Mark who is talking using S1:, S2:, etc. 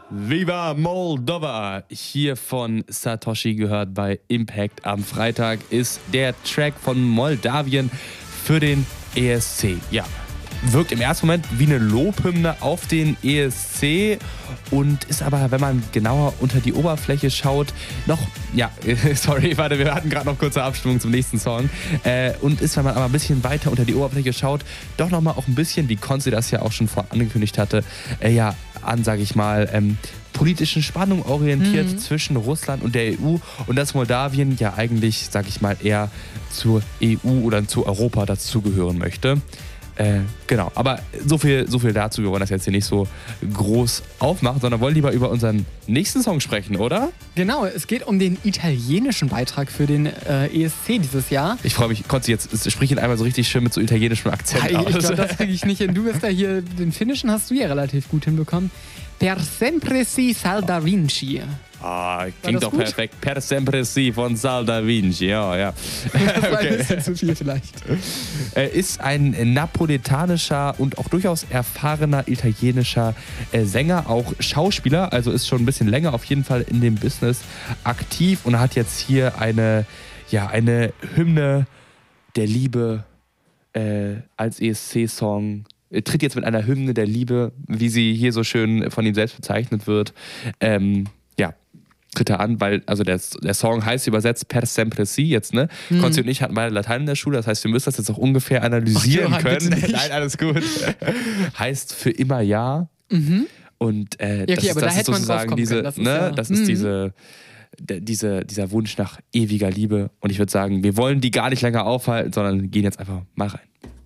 S1: Viva Moldova! Hier von Satoshi gehört bei Impact. Am Freitag ist der Track von Moldawien für den ESC. Ja, wirkt im ersten Moment wie eine Lobhymne auf den ESC und ist aber, wenn man genauer unter die Oberfläche schaut, noch, ja, sorry, warte, wir hatten gerade noch kurze Abstimmung zum nächsten Song und ist, wenn man aber ein bisschen weiter unter die Oberfläche schaut, doch nochmal auch ein bisschen, wie Konzi das ja auch schon angekündigt hatte, ja, an, sage ich mal, politischen Spannungen orientiert zwischen Russland und der EU und dass Moldawien ja eigentlich, sage ich mal, eher zur EU oder zu Europa dazugehören möchte. Genau, aber so viel dazu. Wir wollen das jetzt hier nicht so groß aufmachen, sondern wollen lieber über unseren nächsten Song sprechen, oder?
S2: Genau, es geht um den italienischen Beitrag für den ESC dieses Jahr.
S1: Ich freue mich, Konzi, jetzt sprich ihn einmal so richtig schön mit so italienischem Akzent aus.
S2: Ich glaube, das kriege ich nicht hin. Du bist ja hier, den Finnischen hast du ja relativ gut hinbekommen. Per sempre si Sal da Vinci.
S1: Ah, klingt doch gut? Perfekt. Per sempre si von Sal da Vinci, ja.
S2: Das war ein bisschen zu viel vielleicht.
S1: Ist ein napoletanischer und auch durchaus erfahrener italienischer Sänger, auch Schauspieler, also ist schon ein bisschen länger auf jeden Fall in dem Business aktiv und hat jetzt hier eine Hymne der Liebe als ESC-Song. Tritt jetzt mit einer Hymne der Liebe, wie sie hier so schön von ihm selbst bezeichnet wird, tritt er an, weil also der Song heißt übersetzt Per sempre si jetzt, ne? Konzi und ich hatten beide Latein in der Schule, das heißt, wir müssen das jetzt auch ungefähr analysieren können. Nein, alles gut. Heißt für immer ja. Und das ist sozusagen dieser Wunsch nach ewiger Liebe. Und ich würde sagen, wir wollen die gar nicht länger aufhalten, sondern gehen jetzt einfach mal rein.